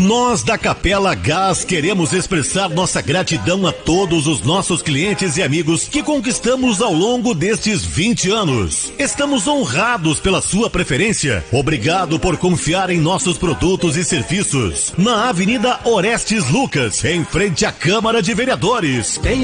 Nós da Capela Gás queremos expressar nossa gratidão a todos os nossos clientes e amigos que conquistamos ao longo destes 20 anos. Estamos honrados pela sua preferência. Obrigado por confiar em nossos produtos e serviços. Na Avenida Orestes Lucas, em frente à Câmara de Vereadores.